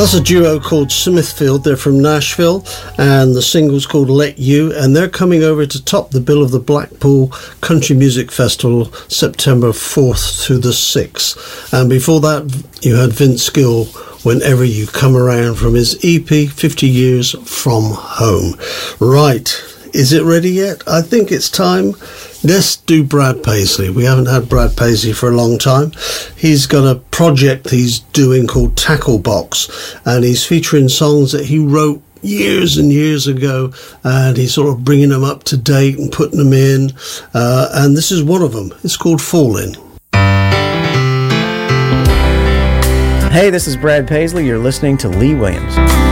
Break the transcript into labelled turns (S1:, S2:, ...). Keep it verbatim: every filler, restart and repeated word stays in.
S1: That's a duo called Smithfield. They're from Nashville, and the single's called Let You, and they're coming over to top the bill of the Blackpool Country Music Festival, September fourth to the sixth. And before that, you had Vince Gill, Whenever You Come Around, from his E P, fifty years from Home. Right, is it ready yet? I think it's time. Let's do Brad Paisley. We haven't had Brad Paisley for a long time. He's got a project he's doing called Tackle Box, and he's featuring songs that he wrote years and years ago, and he's sort of bringing them up to date and putting them in. Uh, and this is one of them. It's called Fallin'.
S2: Hey, this is Brad Paisley. You're listening to Lee Williams.